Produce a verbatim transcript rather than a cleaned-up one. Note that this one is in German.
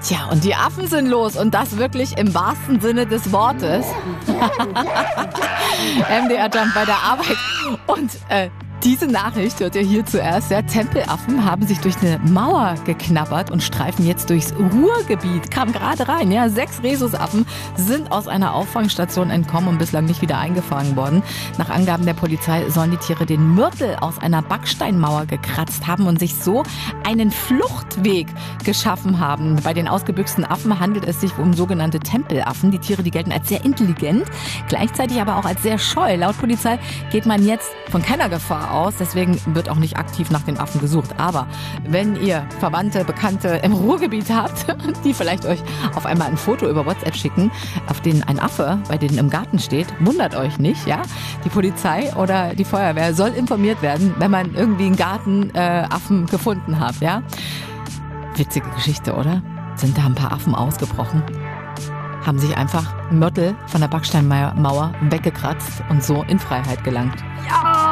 Tja, und die Affen sind los und das wirklich im wahrsten Sinne des Wortes. M D R Jump bei der Arbeit und äh, diese Nachricht hört ihr hier zuerst. Ja, Tempelaffen haben sich durch eine Mauer geknabbert und streifen jetzt durchs Ruhrgebiet. Kam gerade rein. Ja, sechs Rhesusaffen sind aus einer Auffangstation entkommen und bislang nicht wieder eingefangen worden. Nach Angaben der Polizei sollen die Tiere den Mörtel aus einer Backsteinmauer gekratzt haben und sich so einen Fluchtweg geschaffen haben. Bei den ausgebüxten Affen handelt es sich um sogenannte Tempelaffen. Die Tiere, die gelten als sehr intelligent, gleichzeitig aber auch als sehr scheu. Laut Polizei geht man jetzt von keiner Gefahr aus. Deswegen wird auch nicht aktiv nach den Affen gesucht. Aber wenn ihr Verwandte, Bekannte im Ruhrgebiet habt, die vielleicht euch auf einmal ein Foto über WhatsApp schicken, auf denen ein Affe bei denen im Garten steht, wundert euch nicht, ja? Die Polizei oder die Feuerwehr soll informiert werden, wenn man irgendwie einen Garten äh, Affen gefunden hat, ja? Witzige Geschichte, oder? Sind da ein paar Affen ausgebrochen? Haben sich einfach Mörtel von der Backsteinmauer weggekratzt und so in Freiheit gelangt. Ja!